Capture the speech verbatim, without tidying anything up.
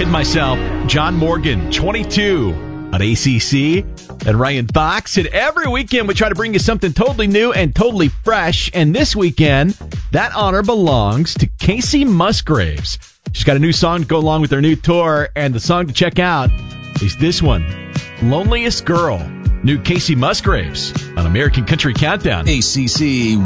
Kid myself, John Morgan, twenty-two on A C C. And Ryan Fox. And every weekend we try to bring you something totally new and totally fresh. And this weekend, that honor belongs to Kacey Musgraves. She's got a new song to go along with her new tour. And the song to check out is this one, Loneliest Girl. New Kacey Musgraves on American Country Countdown. A C C